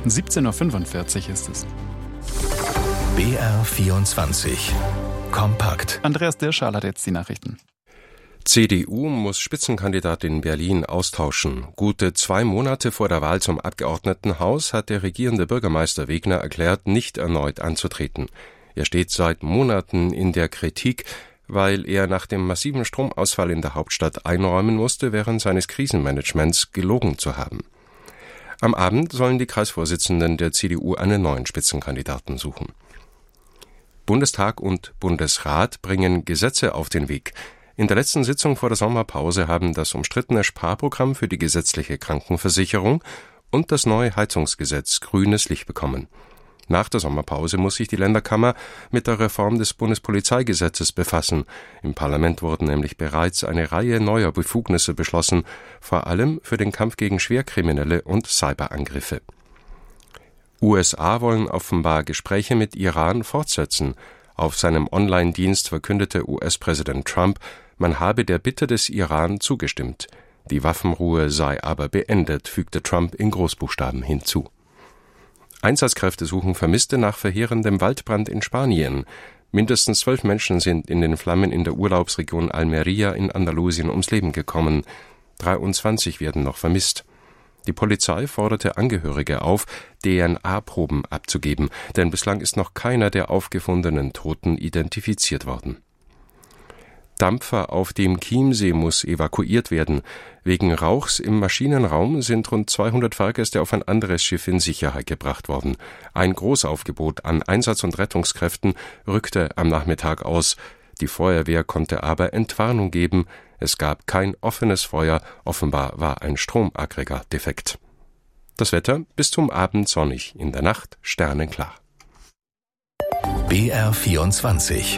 17.45 Uhr ist es. BR24 Kompakt. Andreas Dirschall hat jetzt die Nachrichten. CDU muss Spitzenkandidatin Berlin austauschen. Gute 2 Monate vor der Wahl zum Abgeordnetenhaus hat der regierende Bürgermeister Wegner erklärt, nicht erneut anzutreten. Er steht seit Monaten in der Kritik, weil er nach dem massiven Stromausfall in der Hauptstadt einräumen musste, während seines Krisenmanagements gelogen zu haben. Am Abend sollen die Kreisvorsitzenden der CDU einen neuen Spitzenkandidaten suchen. Bundestag und Bundesrat bringen Gesetze auf den Weg. In der letzten Sitzung vor der Sommerpause haben das umstrittene Sparprogramm für die gesetzliche Krankenversicherung und das neue Heizungsgesetz grünes Licht bekommen. Nach der Sommerpause muss sich die Länderkammer mit der Reform des Bundespolizeigesetzes befassen. Im Parlament wurden nämlich bereits eine Reihe neuer Befugnisse beschlossen, vor allem für den Kampf gegen Schwerkriminelle und Cyberangriffe. USA wollen offenbar Gespräche mit Iran fortsetzen. Auf seinem Online-Dienst verkündete US-Präsident Trump, man habe der Bitte des Iran zugestimmt. Die Waffenruhe sei aber beendet, fügte Trump in Großbuchstaben hinzu. Einsatzkräfte suchen Vermisste nach verheerendem Waldbrand in Spanien. Mindestens 12 Menschen sind in den Flammen in der Urlaubsregion Almeria in Andalusien ums Leben gekommen. 23 werden noch vermisst. Die Polizei forderte Angehörige auf, DNA-Proben abzugeben, denn bislang ist noch keiner der aufgefundenen Toten identifiziert worden. Dampfer auf dem Chiemsee muss evakuiert werden. Wegen Rauchs im Maschinenraum sind rund 200 Fahrgäste auf ein anderes Schiff in Sicherheit gebracht worden. Ein Großaufgebot an Einsatz- und Rettungskräften rückte am Nachmittag aus. Die Feuerwehr konnte aber Entwarnung geben. Es gab kein offenes Feuer, offenbar war ein Stromaggregat defekt. Das Wetter bis zum Abend sonnig, in der Nacht sternenklar. BR24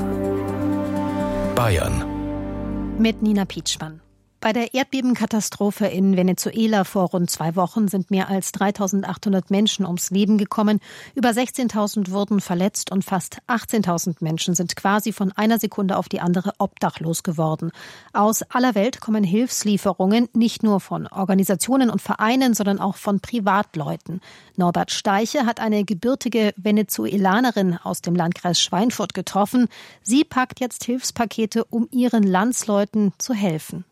Bayern. Mit Nina Pietschmann. Bei der Erdbebenkatastrophe in Venezuela vor rund 2 Wochen sind mehr als 3.800 Menschen ums Leben gekommen. Über 16.000 wurden verletzt und fast 18.000 Menschen sind quasi von einer Sekunde auf die andere obdachlos geworden. Aus aller Welt kommen Hilfslieferungen, nicht nur von Organisationen und Vereinen, sondern auch von Privatleuten. Norbert Steiche hat eine gebürtige Venezuelanerin aus dem Landkreis Schweinfurt getroffen. Sie packt jetzt Hilfspakete, um ihren Landsleuten zu helfen.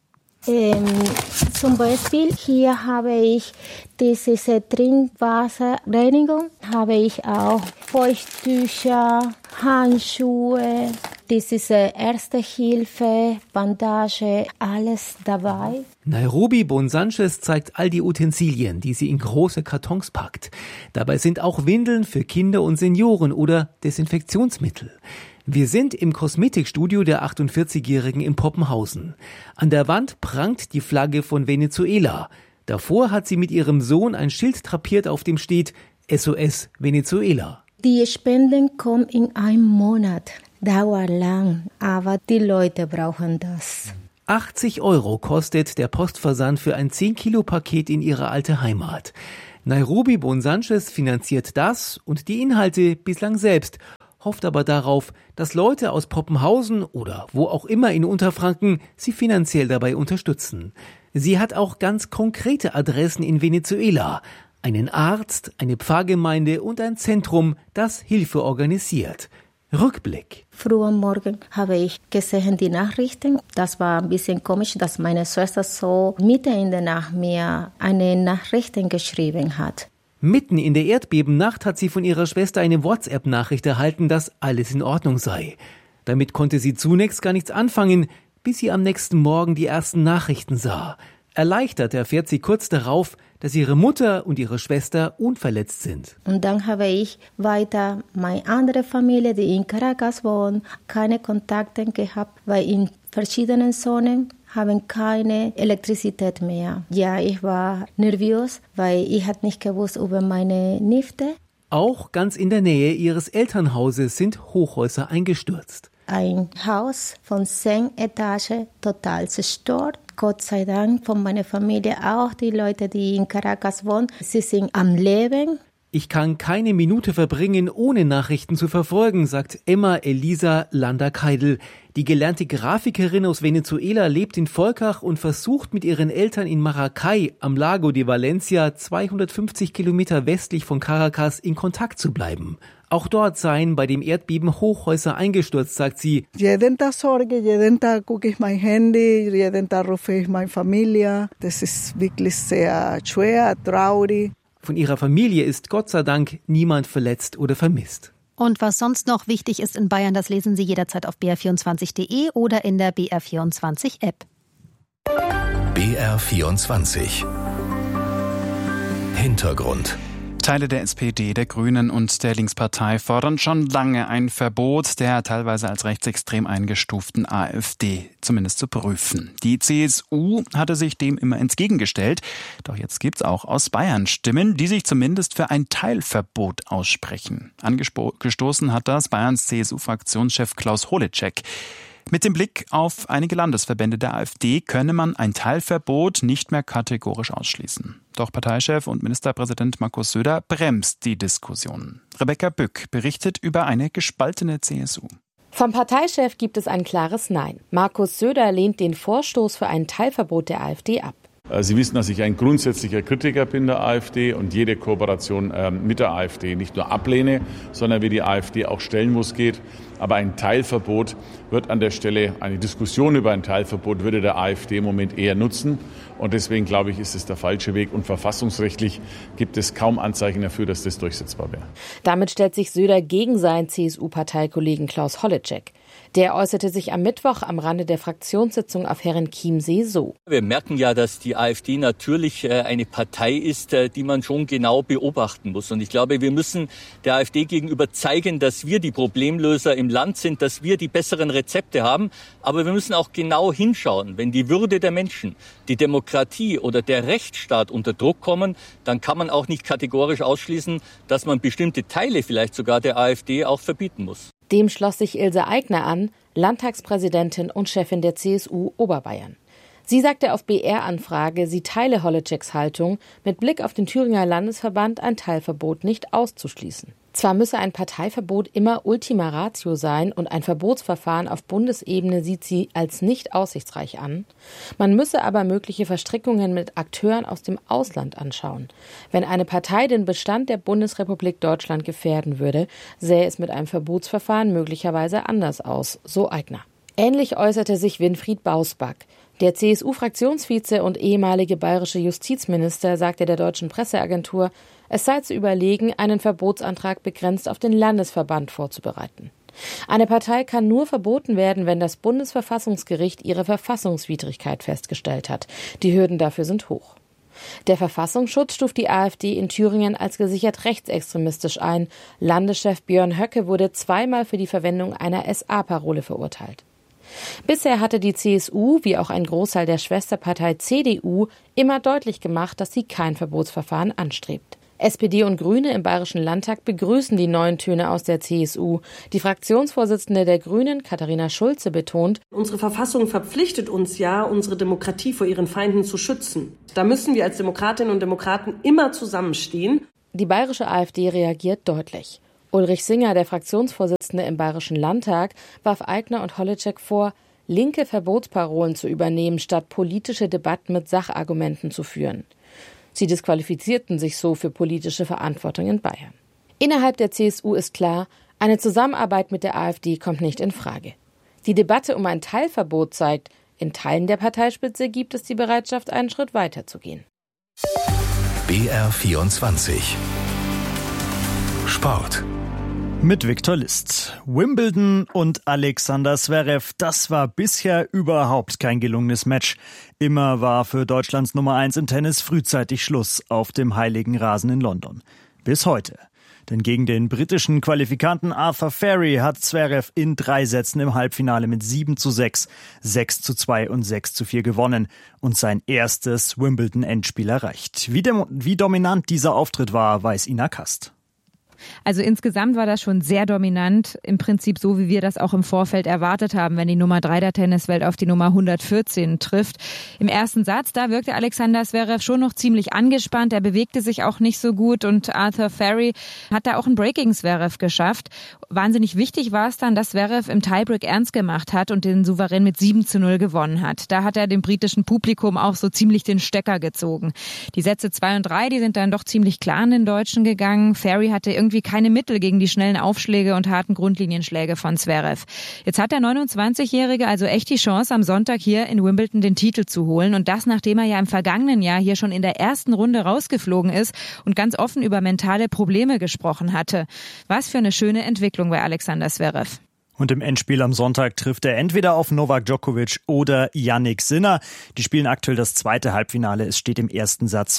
Zum Beispiel hier habe ich diese Trinkwasserreinigung, habe ich auch Feuchttücher, Handschuhe, diese Erste Hilfe, Bandage, alles dabei. Nairobi Bonsanchez zeigt all die Utensilien, die sie in große Kartons packt. Dabei sind auch Windeln für Kinder und Senioren oder Desinfektionsmittel. Wir sind im Kosmetikstudio der 48-Jährigen in Poppenhausen. An der Wand prangt die Flagge von Venezuela. Davor hat sie mit ihrem Sohn ein Schild drapiert, auf dem steht SOS Venezuela. Die Spenden kommen in einem Monat. Dauert lang, aber die Leute brauchen das. 80 € kostet der Postversand für ein 10-Kilo-Paket in ihre alte Heimat. Nairobi Bonsanchez finanziert das und die Inhalte bislang selbst, hofft aber darauf, dass Leute aus Poppenhausen oder wo auch immer in Unterfranken sie finanziell dabei unterstützen. Sie hat auch ganz konkrete Adressen in Venezuela. Einen Arzt, eine Pfarrgemeinde und ein Zentrum, das Hilfe organisiert. Rückblick. Früh am Morgen habe ich gesehen die Nachrichten. Das war ein bisschen komisch, dass meine Schwester so mitten in der Nacht mir eine Nachricht geschrieben hat. Mitten in der Erdbebennacht hat sie von ihrer Schwester eine WhatsApp-Nachricht erhalten, dass alles in Ordnung sei. Damit konnte sie zunächst gar nichts anfangen, bis sie am nächsten Morgen die ersten Nachrichten sah. Erleichtert erfährt sie kurz darauf, dass ihre Mutter und ihre Schwester unverletzt sind. Und dann habe ich weiter meine andere Familie, die in Caracas wohnt, keine Kontakte gehabt, weil in verschiedenen Zonen haben keine Elektrizität mehr. Ja, ich war nervös, weil ich hatte nicht gewusst über meine Nichte. Auch ganz in der Nähe ihres Elternhauses sind Hochhäuser eingestürzt. Ein Haus von 10 Etagen, total zerstört. Gott sei Dank von meiner Familie auch, die Leute, die in Caracas wohnen, sie sind am Leben. Ich kann keine Minute verbringen, ohne Nachrichten zu verfolgen, sagt Emma Elisa Landa-Keidel. Die gelernte Grafikerin aus Venezuela lebt in Volkach und versucht mit ihren Eltern in Maracay am Lago de Valencia, 250 Kilometer westlich von Caracas, in Kontakt zu bleiben. Auch dort seien bei dem Erdbeben Hochhäuser eingestürzt, sagt sie. Jeden Tag Sorge, jeden Tag gucke ich mein Handy, jeden Tag rufe ich meine Familie. Das ist wirklich sehr schwer, traurig. Von ihrer Familie ist Gott sei Dank niemand verletzt oder vermisst. Und was sonst noch wichtig ist in Bayern, das lesen Sie jederzeit auf br24.de oder in der BR24-App. BR24 Hintergrund. Teile der SPD, der Grünen und der Linkspartei fordern schon lange ein Verbot der teilweise als rechtsextrem eingestuften AfD zumindest zu prüfen. Die CSU hatte sich dem immer entgegengestellt. Doch jetzt gibt's auch aus Bayern Stimmen, die sich zumindest für ein Teilverbot aussprechen. Angestoßen hat das Bayerns CSU-Fraktionschef Klaus Holecek. Mit dem Blick auf einige Landesverbände der AfD könne man ein Teilverbot nicht mehr kategorisch ausschließen. Doch Parteichef und Ministerpräsident Markus Söder bremst die Diskussion. Rebecca Bück berichtet über eine gespaltene CSU. Vom Parteichef gibt es ein klares Nein. Markus Söder lehnt den Vorstoß für ein Teilverbot der AfD ab. Sie wissen, dass ich ein grundsätzlicher Kritiker bin der AfD und jede Kooperation mit der AfD nicht nur ablehne, sondern wie die AfD auch stellen, wo es geht. Aber ein Teilverbot wird an der Stelle, eine Diskussion über ein Teilverbot würde der AfD im Moment eher nutzen. Und deswegen glaube ich, ist es der falsche Weg. Und verfassungsrechtlich gibt es kaum Anzeichen dafür, dass das durchsetzbar wäre. Damit stellt sich Söder gegen seinen CSU-Parteikollegen Klaus Holecek. Der äußerte sich am Mittwoch am Rande der Fraktionssitzung auf Herrenchiemsee so. Wir merken ja, dass die AfD natürlich eine Partei ist, die man schon genau beobachten muss. Und ich glaube, wir müssen der AfD gegenüber zeigen, dass wir die Problemlöser im Land sind, dass wir die besseren Rezepte haben. Aber wir müssen auch genau hinschauen. Wenn die Würde der Menschen, die Demokratie oder der Rechtsstaat unter Druck kommen, dann kann man auch nicht kategorisch ausschließen, dass man bestimmte Teile vielleicht sogar der AfD auch verbieten muss. Dem schloss sich Ilse Aigner an, Landtagspräsidentin und Chefin der CSU Oberbayern. Sie sagte auf BR-Anfrage, sie teile Holeceks Haltung, mit Blick auf den Thüringer Landesverband ein Teilverbot nicht auszuschließen. Zwar müsse ein Parteiverbot immer Ultima Ratio sein und ein Verbotsverfahren auf Bundesebene sieht sie als nicht aussichtsreich an, man müsse aber mögliche Verstrickungen mit Akteuren aus dem Ausland anschauen. Wenn eine Partei den Bestand der Bundesrepublik Deutschland gefährden würde, sähe es mit einem Verbotsverfahren möglicherweise anders aus, so Aigner. Ähnlich äußerte sich Winfried Bausback. Der CSU-Fraktionsvize und ehemalige bayerische Justizminister sagte der Deutschen Presseagentur, es sei zu überlegen, einen Verbotsantrag begrenzt auf den Landesverband vorzubereiten. Eine Partei kann nur verboten werden, wenn das Bundesverfassungsgericht ihre Verfassungswidrigkeit festgestellt hat. Die Hürden dafür sind hoch. Der Verfassungsschutz stuft die AfD in Thüringen als gesichert rechtsextremistisch ein. Landeschef Björn Höcke wurde 2-mal für die Verwendung einer SA-Parole verurteilt. Bisher hatte die CSU, wie auch ein Großteil der Schwesterpartei CDU, immer deutlich gemacht, dass sie kein Verbotsverfahren anstrebt. SPD und Grüne im Bayerischen Landtag begrüßen die neuen Töne aus der CSU. Die Fraktionsvorsitzende der Grünen, Katharina Schulze, betont: Unsere Verfassung verpflichtet uns ja, unsere Demokratie vor ihren Feinden zu schützen. Da müssen wir als Demokratinnen und Demokraten immer zusammenstehen. Die bayerische AfD reagiert deutlich. Ulrich Singer, der Fraktionsvorsitzende im Bayerischen Landtag, warf Aigner und Holecek vor, linke Verbotsparolen zu übernehmen, statt politische Debatten mit Sachargumenten zu führen. Sie disqualifizierten sich so für politische Verantwortung in Bayern. Innerhalb der CSU ist klar, eine Zusammenarbeit mit der AfD kommt nicht in Frage. Die Debatte um ein Teilverbot zeigt, in Teilen der Parteispitze gibt es die Bereitschaft, einen Schritt weiter zu gehen. BR24 Sport. Mit Viktor List. Wimbledon und Alexander Zverev, das war bisher überhaupt kein gelungenes Match. Immer war für Deutschlands Nummer 1 im Tennis frühzeitig Schluss auf dem heiligen Rasen in London. Bis heute. Denn gegen den britischen Qualifikanten Arthur Ferry hat Zverev in 3 Sätzen im Halbfinale mit 7:6, 6:2 und 6:4 gewonnen und sein erstes Wimbledon-Endspiel erreicht. Wie dominant dieser Auftritt war, weiß Ina Kast. Also insgesamt war das schon sehr dominant, im Prinzip so, wie wir das auch im Vorfeld erwartet haben, wenn die Nummer 3 der Tenniswelt auf die Nummer 114 trifft. Im ersten Satz, da wirkte Alexander Zverev schon noch ziemlich angespannt, er bewegte sich auch nicht so gut und Arthur Ferry hat da auch ein Break gegen Zverev geschafft. Wahnsinnig wichtig war es dann, dass Zverev im Tiebreak ernst gemacht hat und den souverän mit 7:0 gewonnen hat. Da hat er dem britischen Publikum auch so ziemlich den Stecker gezogen. Die Sätze 2 und 3, die sind dann doch ziemlich klar an den Deutschen gegangen. Ferry hatte irgendwie keine Mittel gegen die schnellen Aufschläge und harten Grundlinienschläge von Zverev. Jetzt hat der 29-Jährige also echt die Chance, am Sonntag hier in Wimbledon den Titel zu holen. Und das, nachdem er ja im vergangenen Jahr hier schon in der ersten Runde rausgeflogen ist und ganz offen über mentale Probleme gesprochen hatte. Was für eine schöne Entwicklung bei Alexander Zverev. Und im Endspiel am Sonntag trifft er entweder auf Novak Djokovic oder Jannik Sinner. Die spielen aktuell das zweite Halbfinale. Es steht im ersten Satz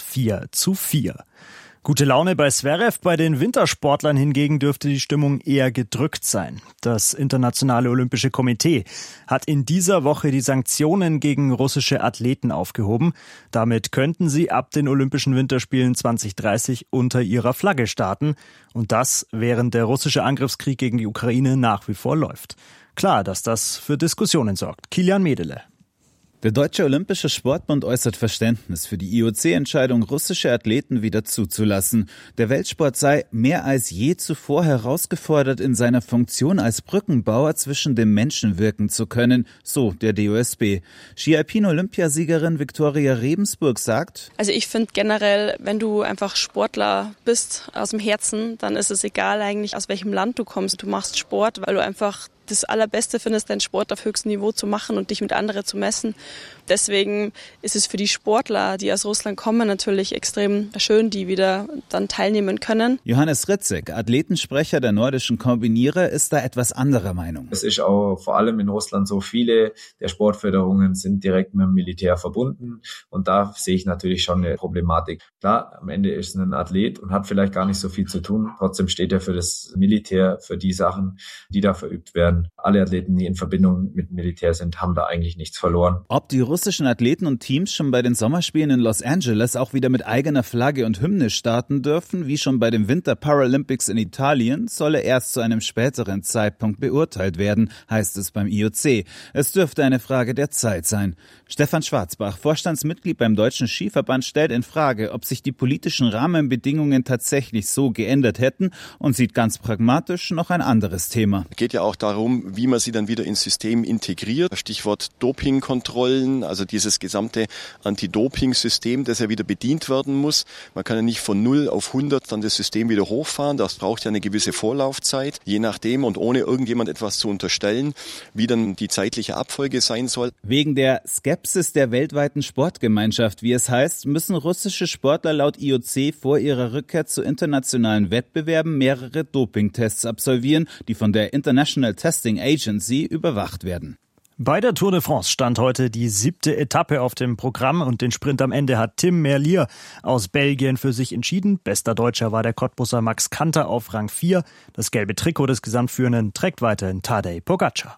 4:4. Gute Laune bei Zverev, bei den Wintersportlern hingegen dürfte die Stimmung eher gedrückt sein. Das Internationale Olympische Komitee hat in dieser Woche die Sanktionen gegen russische Athleten aufgehoben. Damit könnten sie ab den Olympischen Winterspielen 2030 unter ihrer Flagge starten. Und das, während der russische Angriffskrieg gegen die Ukraine nach wie vor läuft. Klar, dass das für Diskussionen sorgt. Kilian Medele. Der Deutsche Olympische Sportbund äußert Verständnis für die IOC-Entscheidung, russische Athleten wieder zuzulassen. Der Weltsport sei mehr als je zuvor herausgefordert, in seiner Funktion als Brückenbauer zwischen den Menschen wirken zu können, so der DOSB. Ski-Alpin-Olympiasiegerin Viktoria Rebensburg sagt: Also ich finde generell, wenn du einfach Sportler bist aus dem Herzen, dann ist es egal eigentlich, aus welchem Land du kommst. Du machst Sport, weil du einfach das Allerbeste findest, deinen Sport auf höchstem Niveau zu machen und dich mit anderen zu messen. Deswegen ist es für die Sportler, die aus Russland kommen, natürlich extrem schön, die wieder dann teilnehmen können. Johannes Ritzek, Athletensprecher der nordischen Kombinierer, ist da etwas anderer Meinung. Es ist auch vor allem in Russland so, viele der Sportförderungen sind direkt mit dem Militär verbunden und da sehe ich natürlich schon eine Problematik. Klar, am Ende ist es ein Athlet und hat vielleicht gar nicht so viel zu tun, trotzdem steht er für das Militär, für die Sachen, die da verübt werden. Alle Athleten, die in Verbindung mit Militär sind, haben da eigentlich nichts verloren. Ob die russischen Athleten und Teams schon bei den Sommerspielen in Los Angeles auch wieder mit eigener Flagge und Hymne starten dürfen, wie schon bei den Winter Paralympics in Italien, solle erst zu einem späteren Zeitpunkt beurteilt werden, heißt es beim IOC. Es dürfte eine Frage der Zeit sein. Stefan Schwarzbach, Vorstandsmitglied beim Deutschen Skiverband, stellt in Frage, ob sich die politischen Rahmenbedingungen tatsächlich so geändert hätten und sieht ganz pragmatisch noch ein anderes Thema. Es geht ja auch darum, wie man sie dann wieder ins System integriert. Stichwort Dopingkontrollen, also dieses gesamte Anti-Doping-System, das ja wieder bedient werden muss. Man kann ja nicht von 0 auf 100 dann das System wieder hochfahren. Das braucht ja eine gewisse Vorlaufzeit, je nachdem und ohne irgendjemand etwas zu unterstellen, wie dann die zeitliche Abfolge sein soll. Wegen der Skepsis der weltweiten Sportgemeinschaft, wie es heißt, müssen russische Sportler laut IOC vor ihrer Rückkehr zu internationalen Wettbewerben mehrere Dopingtests absolvieren, die von der International Testing Agency überwacht werden. Bei der Tour de France stand heute die 7. Etappe auf dem Programm und den Sprint am Ende hat Tim Merlier aus Belgien für sich entschieden. Bester Deutscher war der Cottbusser Max Kanter auf Rang 4. Das gelbe Trikot des Gesamtführenden trägt weiterhin Tadej Pogačar.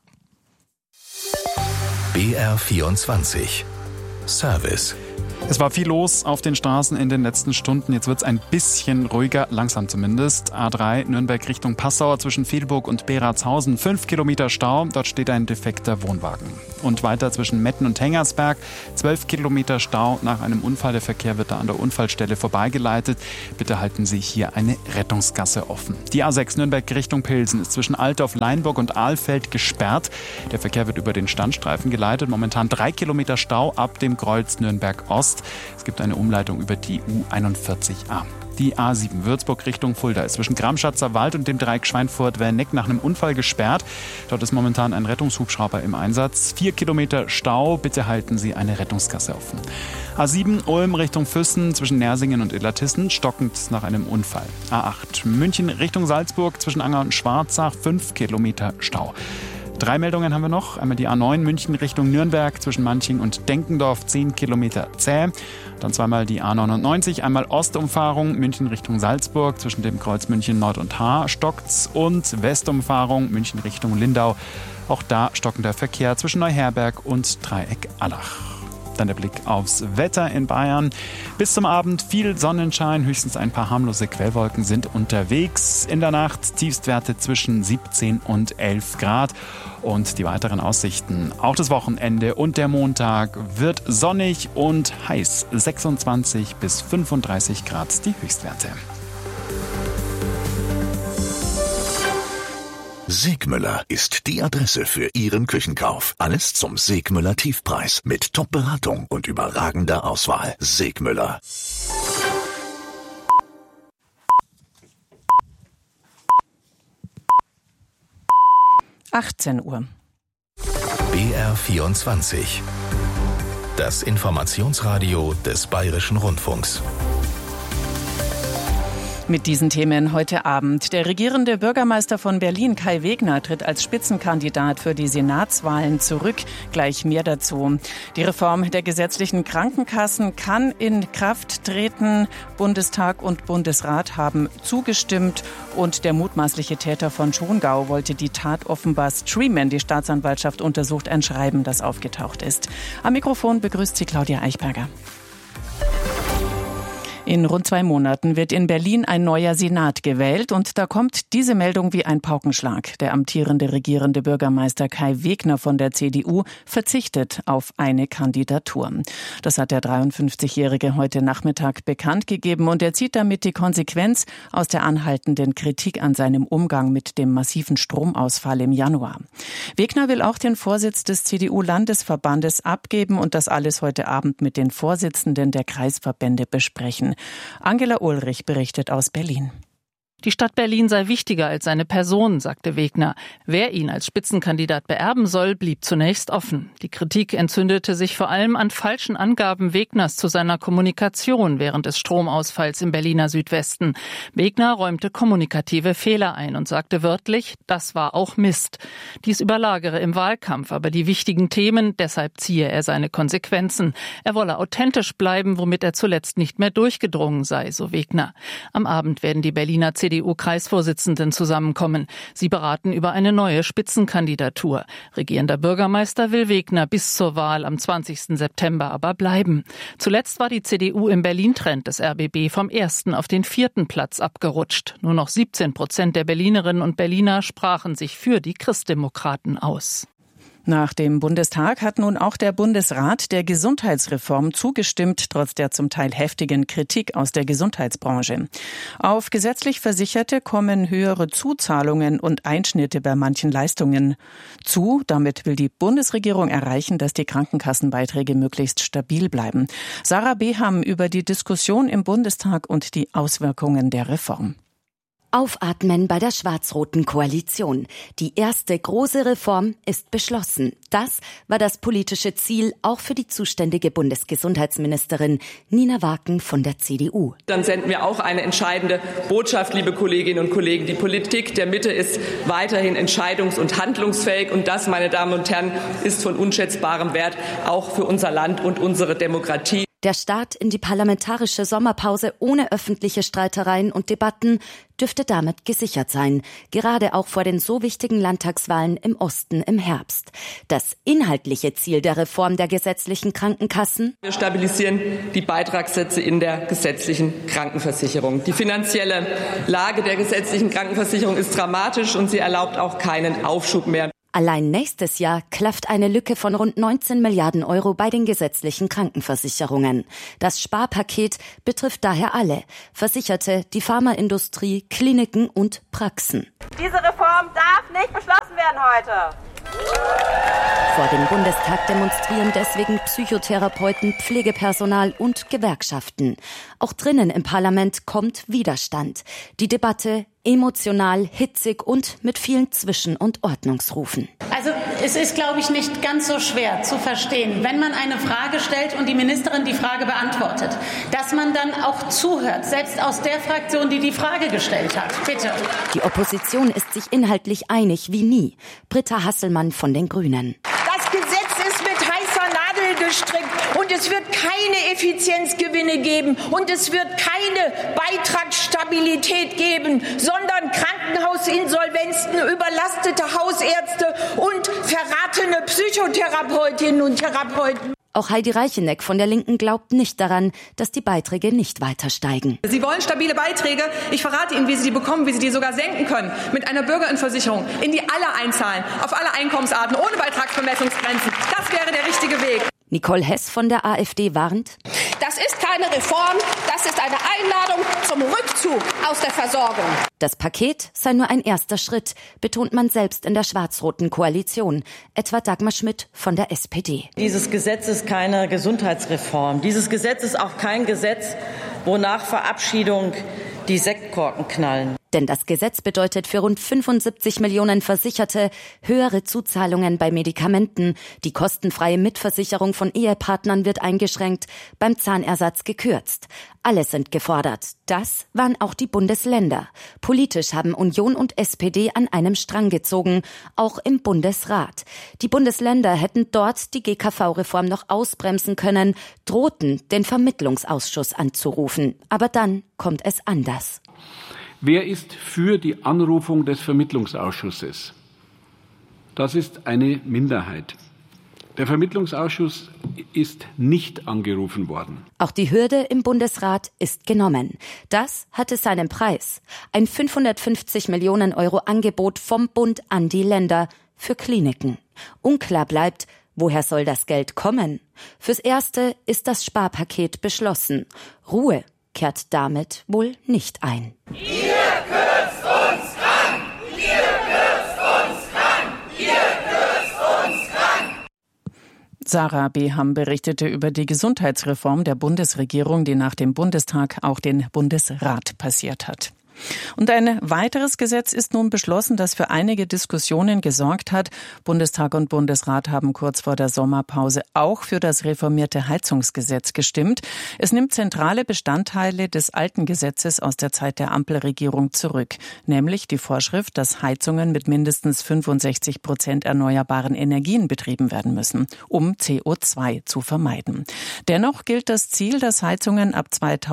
BR24 Service. Es war viel los auf den Straßen in den letzten Stunden. Jetzt wird es ein bisschen ruhiger, langsam zumindest. A3 Nürnberg Richtung Passau zwischen Velburg und Beratshausen. 5 Kilometer Stau, dort steht ein defekter Wohnwagen. Und weiter zwischen Metten und Hengersberg. 12 Kilometer Stau nach einem Unfall. Der Verkehr wird da an der Unfallstelle vorbeigeleitet. Bitte halten Sie hier eine Rettungsgasse offen. Die A6 Nürnberg Richtung Pilsen ist zwischen Altdorf, Leinburg und Ahlfeld gesperrt. Der Verkehr wird über den Standstreifen geleitet. Momentan 3 Kilometer Stau ab dem Kreuz Nürnberg Ost. Es gibt eine Umleitung über die U41a. Die A7 Würzburg Richtung Fulda ist zwischen Gramschatzer Wald und dem Dreieck Schweinfurt-Werneck nach einem Unfall gesperrt. Dort ist momentan ein Rettungshubschrauber im Einsatz. 4 Kilometer Stau, bitte halten Sie eine Rettungsgasse offen. A7 Ulm Richtung Füssen zwischen Nersingen und Illertissen, stockend nach einem Unfall. A8 München Richtung Salzburg zwischen Anger und Schwarzach, 5 Kilometer Stau. 3 Meldungen haben wir noch. Einmal die A9 München Richtung Nürnberg zwischen Manching und Denkendorf, 10 Kilometer zäh. Dann zweimal die A99, einmal Ostumfahrung München Richtung Salzburg zwischen dem Kreuz München Nord und Haar stockt's und Westumfahrung München Richtung Lindau. Auch da stockender Verkehr zwischen Neuherberg und Dreieck Allach. Dann der Blick aufs Wetter in Bayern. Bis zum Abend viel Sonnenschein, höchstens ein paar harmlose Quellwolken sind unterwegs. In der Nacht Tiefstwerte zwischen 17 und 11 Grad. Und die weiteren Aussichten, auch das Wochenende und der Montag wird sonnig und heiß. 26 bis 35 Grad die Höchstwerte. Segmüller ist die Adresse für Ihren Küchenkauf. Alles zum Segmüller Tiefpreis mit Top-Beratung und überragender Auswahl. Segmüller. Uhr. BR24. Das Informationsradio des Bayerischen Rundfunks. Mit diesen Themen heute Abend. Der regierende Bürgermeister von Berlin, Kai Wegner, tritt als Spitzenkandidat für die Senatswahlen zurück. Gleich mehr dazu. Die Reform der gesetzlichen Krankenkassen kann in Kraft treten. Bundestag und Bundesrat haben zugestimmt. Und der mutmaßliche Täter von Schongau wollte die Tat offenbar streamen. Die Staatsanwaltschaft untersucht ein Schreiben, das aufgetaucht ist. Am Mikrofon begrüßt sie Claudia Eichberger. In rund 2 Monaten wird in Berlin ein neuer Senat gewählt und da kommt diese Meldung wie ein Paukenschlag. Der amtierende regierende Bürgermeister Kai Wegner von der CDU verzichtet auf eine Kandidatur. Das hat der 53-Jährige heute Nachmittag bekannt gegeben und er zieht damit die Konsequenz aus der anhaltenden Kritik an seinem Umgang mit dem massiven Stromausfall im Januar. Wegner will auch den Vorsitz des CDU-Landesverbandes abgeben und das alles heute Abend mit den Vorsitzenden der Kreisverbände besprechen. Angela Ulrich berichtet aus Berlin. Die Stadt Berlin sei wichtiger als seine Person, sagte Wegner. Wer ihn als Spitzenkandidat beerben soll, blieb zunächst offen. Die Kritik entzündete sich vor allem an falschen Angaben Wegners zu seiner Kommunikation während des Stromausfalls im Berliner Südwesten. Wegner räumte kommunikative Fehler ein und sagte wörtlich, das war auch Mist. Dies überlagere im Wahlkampf aber die wichtigen Themen, deshalb ziehe er seine Konsequenzen. Er wolle authentisch bleiben, womit er zuletzt nicht mehr durchgedrungen sei, so Wegner. Am Abend werden die Berliner CDU-Kreisvorsitzenden zusammenkommen. Sie beraten über eine neue Spitzenkandidatur. Regierender Bürgermeister will Wegner bis zur Wahl am 20. September aber bleiben. Zuletzt war die CDU im Berlin-Trend des RBB vom 1. auf den 4. Platz abgerutscht. Nur noch 17% der Berlinerinnen und Berliner sprachen sich für die Christdemokraten aus. Nach dem Bundestag hat nun auch der Bundesrat der Gesundheitsreform zugestimmt, trotz der zum Teil heftigen Kritik aus der Gesundheitsbranche. Auf gesetzlich Versicherte kommen höhere Zuzahlungen und Einschnitte bei manchen Leistungen zu. Damit will die Bundesregierung erreichen, dass die Krankenkassenbeiträge möglichst stabil bleiben. Sarah Beham über die Diskussion im Bundestag und die Auswirkungen der Reform. Aufatmen bei der schwarz-roten Koalition. Die erste große Reform ist beschlossen. Das war das politische Ziel auch für die zuständige Bundesgesundheitsministerin Nina Waken von der CDU. Dann senden wir auch eine entscheidende Botschaft, liebe Kolleginnen und Kollegen. Die Politik der Mitte ist weiterhin entscheidungs- und handlungsfähig. Und das, meine Damen und Herren, ist von unschätzbarem Wert, auch für unser Land und unsere Demokratie. Der Start in die parlamentarische Sommerpause ohne öffentliche Streitereien und Debatten dürfte damit gesichert sein, gerade auch vor den so wichtigen Landtagswahlen im Osten im Herbst. Das inhaltliche Ziel der Reform der gesetzlichen Krankenkassen: Wir stabilisieren die Beitragssätze in der gesetzlichen Krankenversicherung. Die finanzielle Lage der gesetzlichen Krankenversicherung ist dramatisch und sie erlaubt auch keinen Aufschub mehr. Allein nächstes Jahr klafft eine Lücke von rund 19 Milliarden Euro bei den gesetzlichen Krankenversicherungen. Das Sparpaket betrifft daher alle: Versicherte, die Pharmaindustrie, Kliniken und Praxen. Diese Reform darf nicht beschlossen werden heute. Vor dem Bundestag demonstrieren deswegen Psychotherapeuten, Pflegepersonal und Gewerkschaften. Auch drinnen im Parlament kommt Widerstand. Die Debatte emotional, hitzig und mit vielen Zwischen- und Ordnungsrufen. Also es ist, glaube ich, nicht ganz so schwer zu verstehen, wenn man eine Frage stellt und die Ministerin die Frage beantwortet, dass man dann auch zuhört, selbst aus der Fraktion, die die Frage gestellt hat. Bitte. Die Opposition ist sich inhaltlich einig wie nie. Britta Hasselmann von den Grünen. Das Gesetz ist mit heißer Nadel gestrickt und es wird keine Effizienzgewinne geben und es wird keine Beitragsstabilität geben, sondern Krankenhausinsolvenzen, überlastete Hausärzte und verratene Psychotherapeutinnen und Therapeuten. Auch Heidi Reicheneck von der Linken glaubt nicht daran, dass die Beiträge nicht weiter steigen. Sie wollen stabile Beiträge. Ich verrate Ihnen, wie Sie die bekommen, wie Sie die sogar senken können. Mit einer Bürgerinnenversicherung, in die alle einzahlen, auf alle Einkommensarten, ohne Beitragsbemessungsgrenzen. Das wäre der richtige Weg. Nicole Hess von der AfD warnt: Das ist keine Reform, das ist eine Einladung zum Rückzug aus der Versorgung. Das Paket sei nur ein erster Schritt, betont man selbst in der schwarz-roten Koalition, etwa Dagmar Schmidt von der SPD. Dieses Gesetz ist keine Gesundheitsreform. Dieses Gesetz ist auch kein Gesetz, wo nach Verabschiedung die Sektkorken knallen. Denn das Gesetz bedeutet für rund 75 Millionen Versicherte höhere Zuzahlungen bei Medikamenten. Die kostenfreie Mitversicherung von Ehepartnern wird eingeschränkt, beim Zahnersatz gekürzt. Alle sind gefordert. Das waren auch die Bundesländer. Politisch haben Union und SPD an einem Strang gezogen, auch im Bundesrat. Die Bundesländer hätten dort die GKV-Reform noch ausbremsen können, drohten, den Vermittlungsausschuss anzurufen. Aber dann kommt es anders. Wer ist für die Anrufung des Vermittlungsausschusses? Das ist eine Minderheit. Der Vermittlungsausschuss ist nicht angerufen worden. Auch die Hürde im Bundesrat ist genommen. Das hatte seinen Preis. Ein 550 Millionen Euro Angebot vom Bund an die Länder für Kliniken. Unklar bleibt, woher soll das Geld kommen? Fürs Erste ist das Sparpaket beschlossen. Ruhe kehrt damit wohl nicht ein. Ihr kürzt uns krank! Ihr kürzt uns krank! Ihr kürzt uns krank! Sarah Beham berichtete über die Gesundheitsreform der Bundesregierung, die nach dem Bundestag auch den Bundesrat passiert hat. Und ein weiteres Gesetz ist nun beschlossen, das für einige Diskussionen gesorgt hat. Bundestag und Bundesrat haben kurz vor der Sommerpause auch für das reformierte Heizungsgesetz gestimmt. Es nimmt zentrale Bestandteile des alten Gesetzes aus der Zeit der Ampelregierung zurück, nämlich die Vorschrift, dass Heizungen mit mindestens 65% erneuerbaren Energien betrieben werden müssen, um CO2 zu vermeiden. Dennoch gilt das Ziel, dass Heizungen ab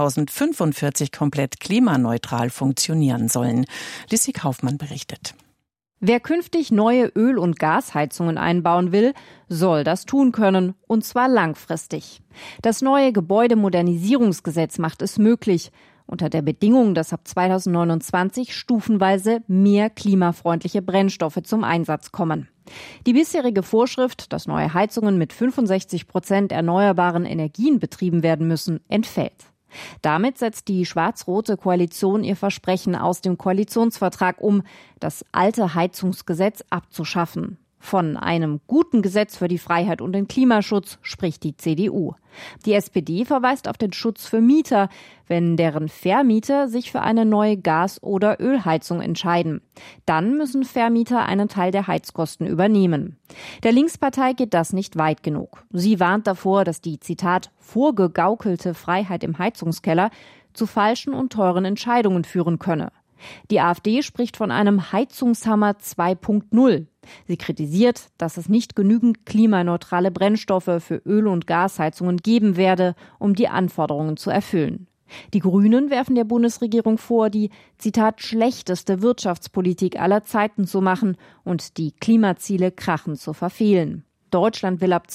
2045 komplett klimaneutral funktionieren sollen. Lissi Kaufmann berichtet. Wer künftig neue Öl- und Gasheizungen einbauen will, soll das tun können, und zwar langfristig. Das neue Gebäudemodernisierungsgesetz macht es möglich, unter der Bedingung, dass ab 2029 stufenweise mehr klimafreundliche Brennstoffe zum Einsatz kommen. Die bisherige Vorschrift, dass neue Heizungen mit 65% erneuerbaren Energien betrieben werden müssen, entfällt. Damit setzt die schwarz-rote Koalition ihr Versprechen aus dem Koalitionsvertrag um, das alte Heizungsgesetz abzuschaffen. Von einem guten Gesetz für die Freiheit und den Klimaschutz spricht die CDU. Die SPD verweist auf den Schutz für Mieter, wenn deren Vermieter sich für eine neue Gas- oder Ölheizung entscheiden. Dann müssen Vermieter einen Teil der Heizkosten übernehmen. Der Linkspartei geht das nicht weit genug. Sie warnt davor, dass die, Zitat, vorgegaukelte Freiheit im Heizungskeller zu falschen und teuren Entscheidungen führen könne. Die AfD spricht von einem Heizungshammer 2.0. Sie kritisiert, dass es nicht genügend klimaneutrale Brennstoffe für Öl- und Gasheizungen geben werde, um die Anforderungen zu erfüllen. Die Grünen werfen der Bundesregierung vor, die, Zitat, schlechteste Wirtschaftspolitik aller Zeiten zu machen und die Klimaziele krachend zu verfehlen. Deutschland will ab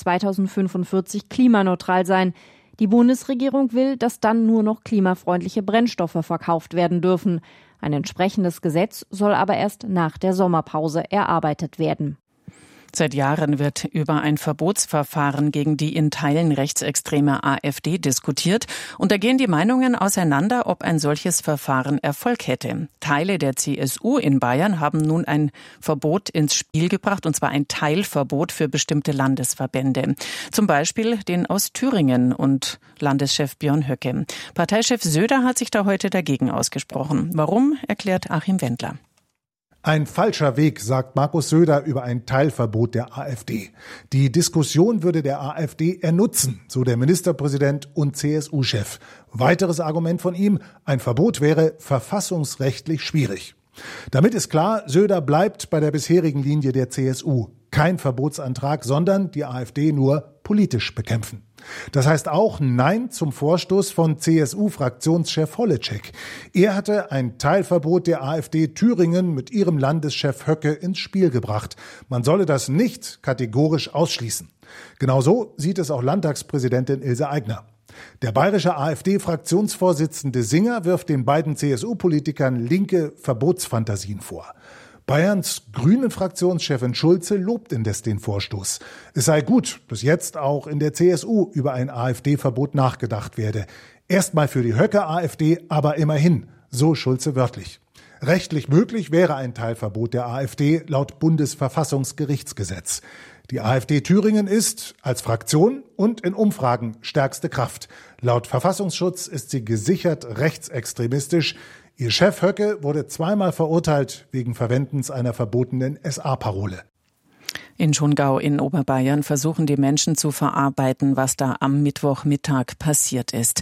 2045 klimaneutral sein. Die Bundesregierung will, dass dann nur noch klimafreundliche Brennstoffe verkauft werden dürfen. Ein entsprechendes Gesetz soll aber erst nach der Sommerpause erarbeitet werden. Seit Jahren wird über ein Verbotsverfahren gegen die in Teilen rechtsextreme AfD diskutiert. Und da gehen die Meinungen auseinander, ob ein solches Verfahren Erfolg hätte. Teile der CSU in Bayern haben nun ein Verbot ins Spiel gebracht, und zwar ein Teilverbot für bestimmte Landesverbände. Zum Beispiel den aus Thüringen und Landeschef Björn Höcke. Parteichef Söder hat sich da heute dagegen ausgesprochen. Warum, erklärt Achim Wendler. Ein falscher Weg, sagt Markus Söder über ein Teilverbot der AfD. Die Diskussion würde der AfD ernutzen, so der Ministerpräsident und CSU-Chef. Weiteres Argument von ihm, ein Verbot wäre verfassungsrechtlich schwierig. Damit ist klar, Söder bleibt bei der bisherigen Linie der CSU. Kein Verbotsantrag, sondern die AfD nur politisch bekämpfen. Das heißt auch Nein zum Vorstoß von CSU-Fraktionschef Holleczek. Er hatte ein Teilverbot der AfD Thüringen mit ihrem Landeschef Höcke ins Spiel gebracht. Man solle das nicht kategorisch ausschließen. Genauso sieht es auch Landtagspräsidentin Ilse Aigner. Der bayerische AfD-Fraktionsvorsitzende Singer wirft den beiden CSU-Politikern linke Verbotsfantasien vor. Bayerns Grünen-Fraktionschefin Schulze lobt indes den Vorstoß. Es sei gut, dass jetzt auch in der CSU über ein AfD-Verbot nachgedacht werde. Erstmal für die Höcke-AfD, aber immerhin, so Schulze wörtlich. Rechtlich möglich wäre ein Teilverbot der AfD laut Bundesverfassungsgerichtsgesetz. Die AfD Thüringen ist als Fraktion und in Umfragen stärkste Kraft. Laut Verfassungsschutz ist sie gesichert rechtsextremistisch. Ihr Chef Höcke wurde 2-mal verurteilt wegen Verwendens einer verbotenen SA-Parole. In Schongau in Oberbayern versuchen die Menschen zu verarbeiten, was da am Mittwochmittag passiert ist.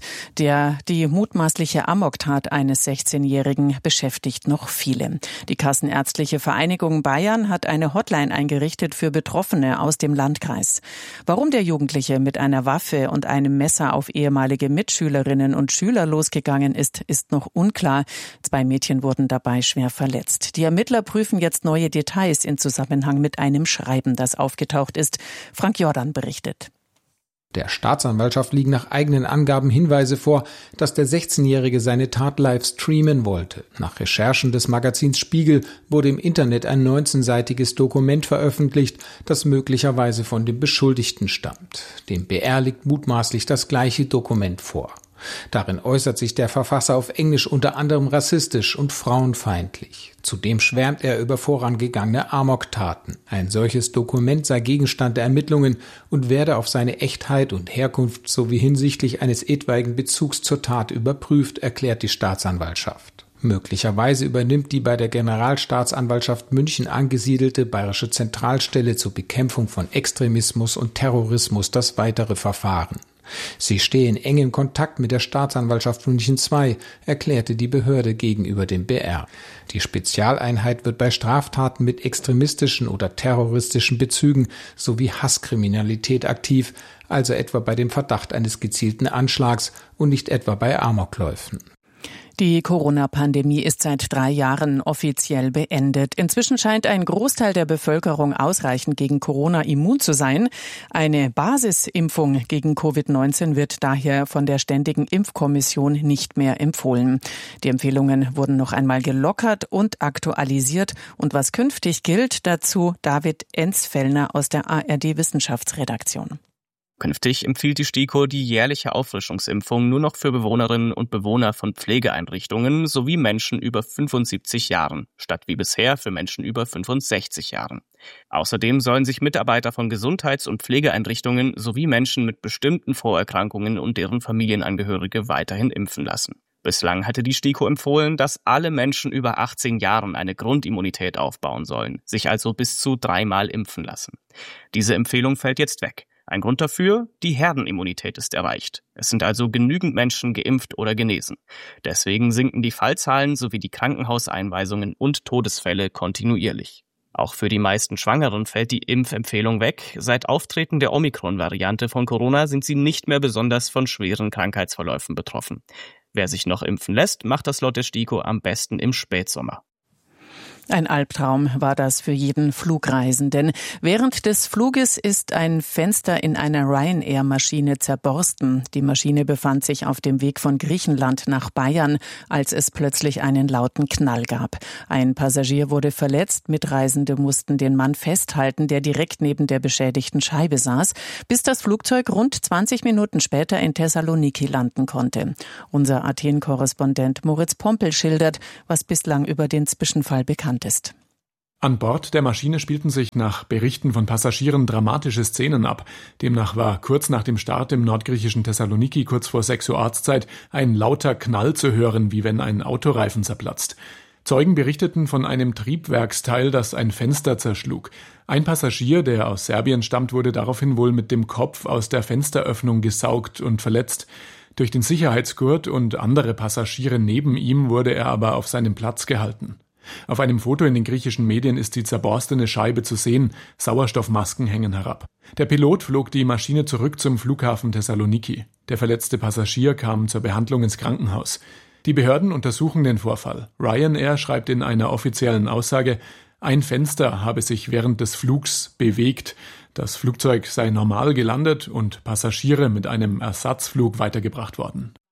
Die mutmaßliche Amoktat eines 16-Jährigen beschäftigt noch viele. Die Kassenärztliche Vereinigung Bayern hat eine Hotline eingerichtet für Betroffene aus dem Landkreis. Warum der Jugendliche mit einer Waffe und einem Messer auf ehemalige Mitschülerinnen und Schüler losgegangen ist, ist noch unklar. 2 Mädchen wurden dabei schwer verletzt. Die Ermittler prüfen jetzt neue Details in Zusammenhang mit einem Schreiben, das aufgetaucht ist. Frank Jordan berichtet. Der Staatsanwaltschaft liegen nach eigenen Angaben Hinweise vor, dass der 16-Jährige seine Tat live streamen wollte. Nach Recherchen des Magazins Spiegel wurde im Internet ein 19-seitiges Dokument veröffentlicht, das möglicherweise von dem Beschuldigten stammt. Dem BR liegt mutmaßlich das gleiche Dokument vor. Darin äußert sich der Verfasser auf Englisch unter anderem rassistisch und frauenfeindlich. Zudem schwärmt er über vorangegangene Amoktaten. Ein solches Dokument sei Gegenstand der Ermittlungen und werde auf seine Echtheit und Herkunft sowie hinsichtlich eines etwaigen Bezugs zur Tat überprüft, erklärt die Staatsanwaltschaft. Möglicherweise übernimmt die bei der Generalstaatsanwaltschaft München angesiedelte Bayerische Zentralstelle zur Bekämpfung von Extremismus und Terrorismus das weitere Verfahren. Sie stehe in engem Kontakt mit der Staatsanwaltschaft München II, erklärte die Behörde gegenüber dem BR. Die Spezialeinheit wird bei Straftaten mit extremistischen oder terroristischen Bezügen sowie Hasskriminalität aktiv, also etwa bei dem Verdacht eines gezielten Anschlags und nicht etwa bei Amokläufen. Die Corona-Pandemie ist seit 3 Jahren offiziell beendet. Inzwischen scheint ein Großteil der Bevölkerung ausreichend gegen Corona immun zu sein. Eine Basisimpfung gegen Covid-19 wird daher von der Ständigen Impfkommission nicht mehr empfohlen. Die Empfehlungen wurden noch einmal gelockert und aktualisiert. Und was künftig gilt, dazu David Enzfellner aus der ARD-Wissenschaftsredaktion. Künftig empfiehlt die STIKO die jährliche Auffrischungsimpfung nur noch für Bewohnerinnen und Bewohner von Pflegeeinrichtungen sowie Menschen über 75 Jahren, statt wie bisher für Menschen über 65 Jahren. Außerdem sollen sich Mitarbeiter von Gesundheits- und Pflegeeinrichtungen sowie Menschen mit bestimmten Vorerkrankungen und deren Familienangehörige weiterhin impfen lassen. Bislang hatte die STIKO empfohlen, dass alle Menschen über 18 Jahren eine Grundimmunität aufbauen sollen, sich also bis zu 3-mal impfen lassen. Diese Empfehlung fällt jetzt weg. Ein Grund dafür, die Herdenimmunität ist erreicht. Es sind also genügend Menschen geimpft oder genesen. Deswegen sinken die Fallzahlen sowie die Krankenhauseinweisungen und Todesfälle kontinuierlich. Auch für die meisten Schwangeren fällt die Impfempfehlung weg. Seit Auftreten der Omikron-Variante von Corona sind sie nicht mehr besonders von schweren Krankheitsverläufen betroffen. Wer sich noch impfen lässt, macht das laut der STIKO am besten im Spätsommer. Ein Albtraum war das für jeden Flugreisenden. Während des Fluges ist ein Fenster in einer Ryanair-Maschine zerborsten. Die Maschine befand sich auf dem Weg von Griechenland nach Bayern, als es plötzlich einen lauten Knall gab. Ein Passagier wurde verletzt. Mitreisende mussten den Mann festhalten, der direkt neben der beschädigten Scheibe saß, bis das Flugzeug rund 20 Minuten später in Thessaloniki landen konnte. Unser Athen-Korrespondent Moritz Pompel schildert, was bislang über den Zwischenfall bekannt ist. An Bord der Maschine spielten sich nach Berichten von Passagieren dramatische Szenen ab. Demnach war kurz nach dem Start im nordgriechischen Thessaloniki kurz vor 6 Uhr Ortszeit ein lauter Knall zu hören, wie wenn ein Autoreifen zerplatzt. Zeugen berichteten von einem Triebwerksteil, das ein Fenster zerschlug. Ein Passagier, der aus Serbien stammt, wurde daraufhin wohl mit dem Kopf aus der Fensteröffnung gesaugt und verletzt. Durch den Sicherheitsgurt und andere Passagiere neben ihm wurde er aber auf seinem Platz gehalten. Auf einem Foto in den griechischen Medien ist die zerborstene Scheibe zu sehen, Sauerstoffmasken hängen herab. Der Pilot flog die Maschine zurück zum Flughafen Thessaloniki. Der verletzte Passagier kam zur Behandlung ins Krankenhaus. Die Behörden untersuchen den Vorfall. Ryanair schreibt in einer offiziellen Aussage, ein Fenster habe sich während des Flugs bewegt. Das Flugzeug sei normal gelandet und Passagiere mit einem Ersatzflug weitergebracht worden.